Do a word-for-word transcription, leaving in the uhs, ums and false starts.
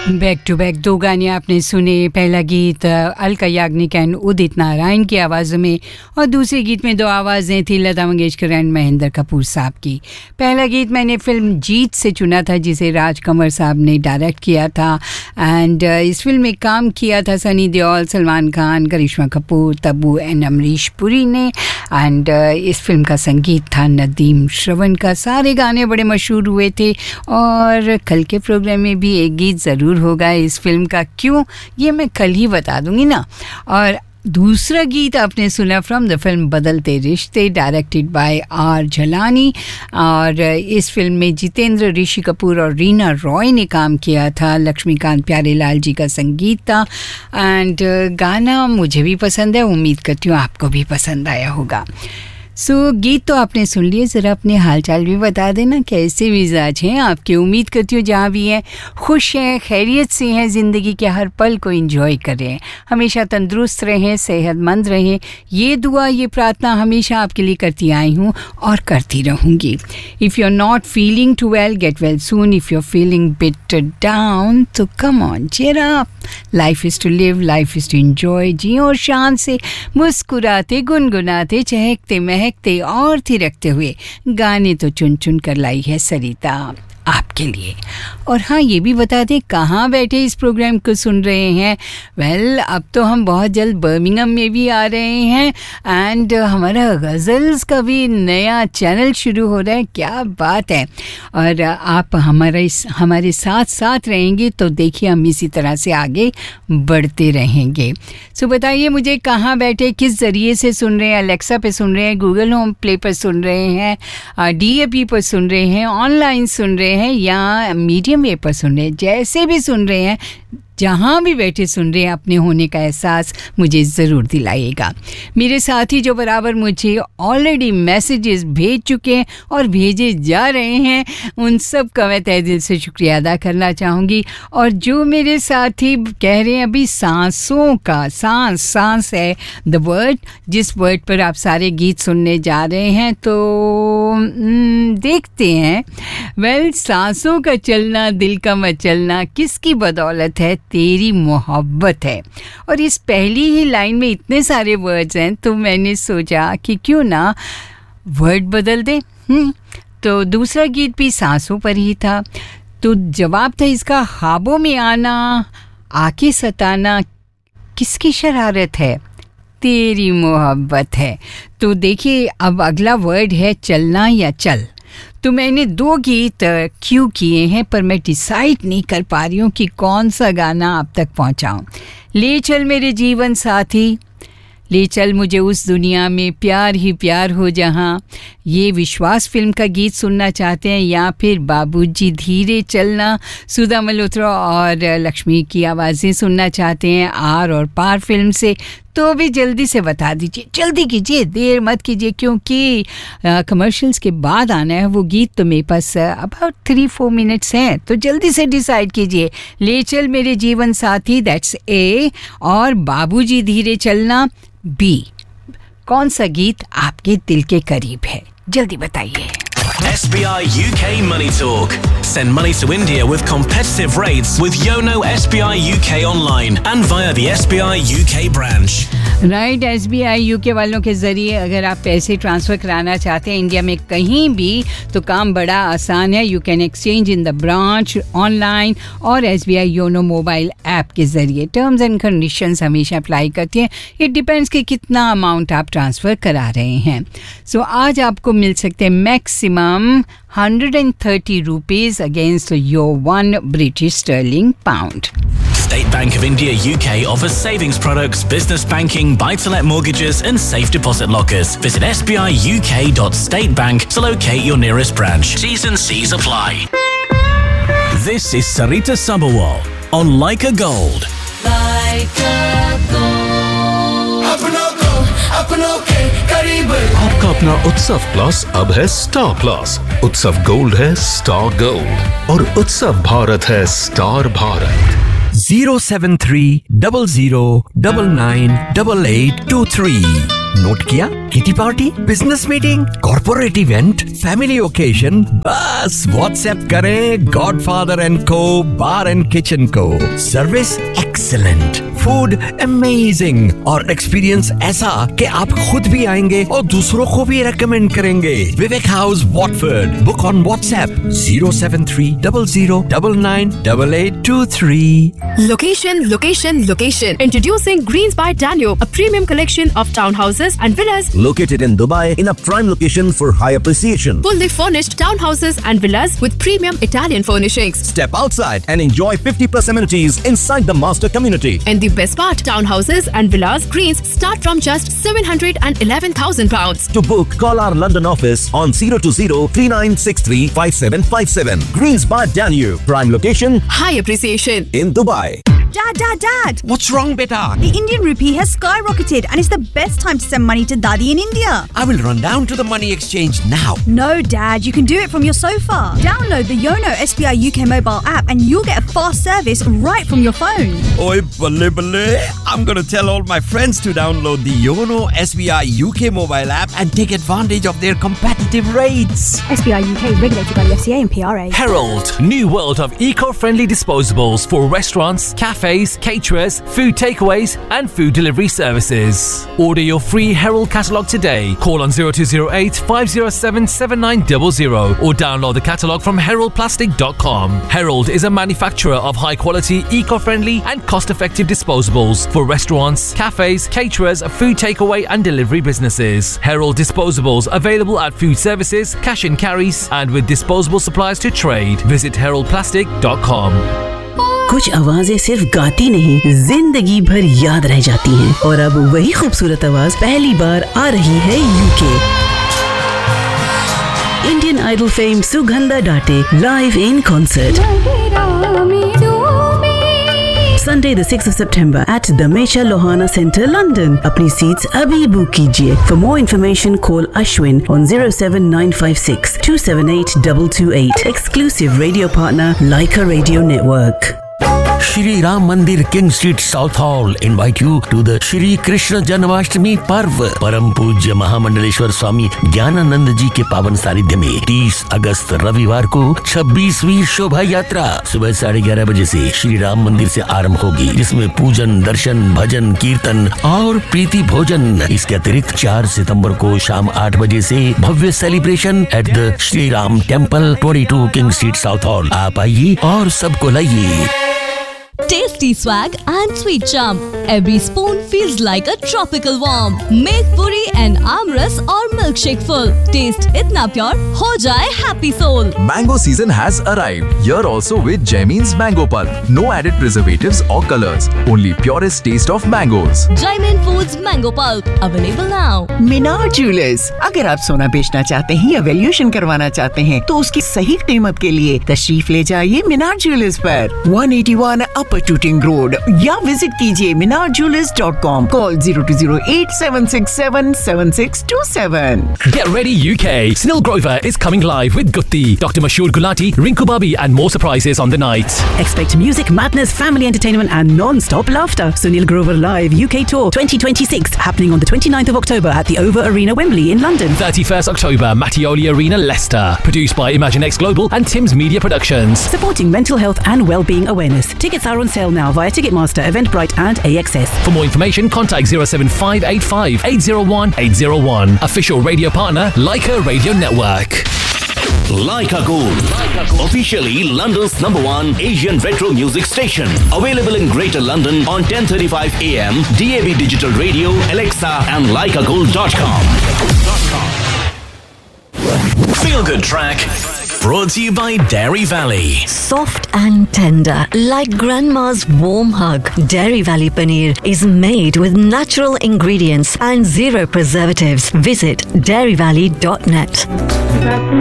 Back to back दो गाने आपने सुने। पहला गीत अलका याग्निक एंड उदित नारायण की आवाज़ों में और दूसरे गीत में दो आवाज़ें थी लता मंगेशकर एंड महेंद्र कपूर साहब की। पहला गीत मैंने फिल्म जीत से चुना था जिसे राज कंवर साहब ने डायरेक्ट किया था एंड इस फिल्म में काम किया था सनी देओल, सलमान खान, करिश्मा कपूर, तब्बू एंड अमरीश पुरी ने एंड इस फिल्म का संगीत था नदीम श्रवण का। सारे गाने बड़े मशहूर हुए थे और कल के प्रोग्राम में भी एक गीत ज़रूर होगा इस फिल्म का, क्यों ये मैं कल ही बता दूंगी ना। और दूसरा गीत आपने सुना फ्रॉम द फिल्म बदलते रिश्ते, डायरेक्टेड बाय आर झलानी और इस फिल्म में जितेंद्र, ऋषि कपूर और रीना रॉय ने काम किया था। लक्ष्मीकांत प्यारेलाल जी का संगीत था एंड गाना मुझे भी पसंद है, उम्मीद करती हूँ आपको भी पसंद आया होगा। सो so, गीत तो आपने सुन लिए, ज़रा अपने हालचाल भी बता देना कैसे मिजाज हैं आपके। उम्मीद करती हूँ जहाँ भी हैं खुश हैं, खैरियत से हैं, ज़िंदगी के हर पल को एंजॉय करें, हमेशा तंदुरुस्त रहें, सेहतमंद रहें। ये दुआ, ये प्रार्थना हमेशा आपके लिए करती आई हूँ और करती रहूँगी। If you are not feeling to well, get well soon. If you are feeling bit down तो come on, cheer up. Life is to live, life is to enjoy. जियो और शान से, मुस्कुराते, गुनगुनाते, चहकते, महकते और थिरकते हुए। गाने तो चुन चुन कर लाई है सरिता आपके लिए। और हाँ, ये भी बता दें कहाँ बैठे इस प्रोग्राम को सुन रहे हैं। वेल well, अब तो हम बहुत जल्द बर्मिंघम में भी आ रहे हैं एंड हमारा गज़ल्स का भी नया चैनल शुरू हो रहा है। क्या बात है। और आप हमारे हमारे साथ साथ रहेंगे तो देखिए हम इसी तरह से आगे बढ़ते रहेंगे। सो बताइए मुझे कहाँ बैठे, किस ज़रिए से सुन रहे हैं। अलेक्सा पे सुन रहे हैं, गूगल होम प्ले पर सुन रहे हैं, डी ए पी पर सुन रहे हैं, ऑनलाइन सुन रहे हैं या मीडियम वेव पर सुन रहे हैं। जैसे भी सुन रहे हैं, जहाँ भी बैठे सुन रहे हैं, अपने होने का एहसास मुझे ज़रूर दिलाइएगा। मेरे साथी जो बराबर मुझे ऑलरेडी मैसेजेस भेज चुके हैं और भेजे जा रहे हैं, उन सब का मैं तहे दिल से शुक्रिया अदा करना चाहूँगी। और जो मेरे साथी कह रहे हैं अभी सांसों का, सांस सांस है द वर्ड, जिस वर्ड पर आप सारे गीत सुनने जा रहे हैं, तो देखते हैं। वेल, सांसों का चलना, दिल का मचलना किसकी बदौलत है, तेरी मोहब्बत है। और इस पहली ही लाइन में इतने सारे वर्ड्स हैं तो मैंने सोचा कि क्यों ना वर्ड बदल दें। हम्म तो दूसरा गीत भी सांसों पर ही था। तो जवाब था इसका ख्वाबों में आना, आके सताना किसकी शरारत है, तेरी मोहब्बत है। तो देखिए अब अगला वर्ड है चलना या चल। तो मैंने दो गीत क्यों किए हैं पर मैं डिसाइड नहीं कर पा रही हूँ कि कौन सा गाना आप तक पहुँचाऊँ। ले चल मेरे जीवन साथी, ले चल मुझे उस दुनिया में प्यार ही प्यार हो जहाँ, ये विश्वास फिल्म का गीत सुनना चाहते हैं या फिर बाबूजी धीरे चलना, सुधा मल्होत्रा और लक्ष्मी की आवाज़ें सुनना चाहते हैं आर और पार फिल्म से, तो भी जल्दी से बता दीजिए, जल्दी कीजिए, देर मत कीजिए, क्योंकि कमर्शियल्स के बाद आना है वो गीत। तो मेरे पास अबाउट थ्री फोर मिनट्स हैं, तो जल्दी से डिसाइड कीजिए। ले चल मेरे जीवन साथी दैट्स ए और बाबूजी धीरे चलना बी। कौन सा गीत आपके दिल के करीब है, जल्दी बताइए। S B I U K Money Talk. Send money to India with competitive rates with Yono S B I U K online and via the S B I U K branch. Right, S B I you के वालों के ज़रिए अगर आप पैसे transfer कराना चाहते हैं इंडिया में कहीं भी तो काम बड़ा आसान है। You can exchange in the branch, online और S B I YONO mobile app के ज़रिए। टर्म्स एंड कंडीशंस हमेशा अप्लाई करती हैं। इट डिपेंड्स कि कितना अमाउंट आप ट्रांसफ़र करा रहे हैं। सो so, आज आपको मिल सकते हैं maximum one hundred thirty rupees against your one British sterling pound. State Bank of India U K offers savings products, business banking, buy-to-let mortgages and safe deposit lockers. Visit s b i u k dot state bank to locate your nearest branch. T's and C's apply. This is Sarita Sabharwal on Like a Gold. Like a Gold. Apna go, apna ke kareeb. आपका अपना उत्सव plus अब है star plus. उत्सव gold है star gold और उत्सव भारत है star Bharat. zero seven three zero zero nine nine eight eight two three note किया? Kitty party, business meeting, corporate event, family occasion, बस व्हाट्सएप करें गॉडफादर एंड को बार एंड किचन को। सर्विस एक्सीलेंट, फूड अमेजिंग और experience ऐसा कि आप खुद भी आएंगे और दूसरों को भी रेकमेंड करेंगे। विवेक house Watford, book on WhatsApp zero seven three zero zero nine nine eight eight two three. Location, location, location. Introducing Greens by Danube, a premium collection of townhouses and villas located in Dubai in a prime location for high appreciation. Fully furnished townhouses and villas with premium Italian furnishings. Step outside and enjoy fifty plus amenities inside the master community. And the best part, townhouses and villas Greens start from just seven hundred eleven thousand pounds. To book, call our London office on zero two zero three nine six three five seven five seven. Greens by Danube, prime location, high appreciation in Dubai. Dad, Dad, Dad! What's wrong, beta? The Indian rupee has skyrocketed and it's the best time to send money to Daddy in India. I will run down to the money exchange now. No, Dad, you can do it from your sofa. Download the Yono S B I U K mobile app and you'll get a fast service right from your phone. Oi, balle balle. I'm gonna tell all my friends to download the Yono S B I U K mobile app and take advantage of their competitive rates. S B I U K regulated by the F C A and P R A. Herald, new world of eco-friendly disposables for restaurants, cafes, caterers, food takeaways and food delivery services. Order your free Herald catalogue today. Call on zero two zero eight five zero seven seven nine zero zero or download the catalogue from herald plastic dot com. Herald is a manufacturer of high-quality, eco-friendly and cost-effective disposables for restaurants, cafes, caterers, food takeaway and delivery businesses. Herald disposables available at food services, cash and carries and with disposable supplies to trade. Visit herald plastic dot com. कुछ आवाजें सिर्फ गाती नहीं, जिंदगी भर याद रह जाती हैं। और अब वही खूबसूरत आवाज पहली बार आ रही है UK. Indian idol fame Sugandha डाटे live in concert Sunday the sixth of September at the Mesha Lohana Centre, London. अपनी seats अभी बुक कीजिए। For more information, call Ashwin on zero seven nine five six two seven eight two two eight. Exclusive radio partner, Leica Radio Network. Shri Ram मंदिर king street south hall invite you to the Shri Krishna Janmashtami पर्व। परम पूज्य महामंडलेश्वर स्वामी ज्ञानानंद जी के पावन सानिध्य में तीस अगस्त रविवार को छब्बीसवीं शोभा यात्रा सुबह साढ़े ग्यारह बजे से श्री राम मंदिर से आरंभ होगी, जिसमें पूजन, दर्शन, भजन, कीर्तन और प्रीति भोजन। इसके अतिरिक्त चार सितंबर को शाम आठ बजे से भव्य celebration at the Shri Ram temple बाईस किंग स्ट्रीट साउथ हॉल। आप आइए और सबको लाइए। Tasty swag and sweet charm. Every spoon feels like a tropical warm. Make puri and amras or milkshake full. Taste itna pure, ho jaye happy soul. Mango season has arrived. Here also with Jaimin's Mango Pulp. No added preservatives or colors. Only purest taste of mangoes. Jaimin Foods Mango Pulp. Available now. Minar jewellers, अगर आप सोना बेचना चाहते हैं या valuation करवाना चाहते हैं तो उसकी सही कीमत के लिए तशरीफ ले जाइए मीनार ज्वेलर्स पर one eighty-one Upper Tooting Road या विजिट कीजिए मीनार jewellers dot com. Call zero two zero eight seven six seven seven six two seven. Get ready U K. Snil Grover is coming live with Gutti, Doctor Mashoor Gulati, Rinku Babi and more surprises on the night. Expect music, madness, family entertainment and non-stop laughter. Sunil Grover Live U K Tour twenty twenty-six happening on the twenty-ninth of October at the Over Arena, Wembley in London. thirty-first October, Mattioli Arena, Leicester. Produced by Imaginex Global and Tim's Media Productions. Supporting mental health and well-being awareness. Tickets are on sale now via Ticketmaster, Eventbrite and A X S. For more information, contact zero seven five eight five eight zero one eight zero one. Official radio partner, Leica Radio Network. Leica Gold, officially London's number one Asian retro music station. Available in Greater London on ten thirty-five A M, D A B Digital Radio, Alexa and leica gold dot com. Feel Good Track. Brought to you by Dairy Valley. Soft and tender, like grandma's warm hug. Dairy Valley Paneer is made with natural ingredients and zero preservatives. Visit dairy valley dot net.